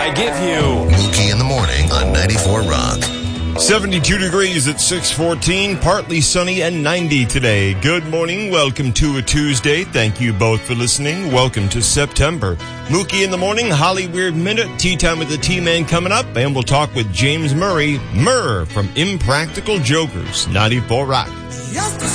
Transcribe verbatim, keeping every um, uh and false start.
I give you Mookie in the Morning on ninety-four Rock. seventy-two degrees at six fourteen, partly sunny and ninety today. Good morning. Welcome to a Tuesday. Thank you both for listening. Welcome to September. Mookie in the Morning, Holly Weird Minute, Tea Time with the T-Man coming up, and we'll talk with James Murray, Murr from Impractical Jokers, ninety-four Rock.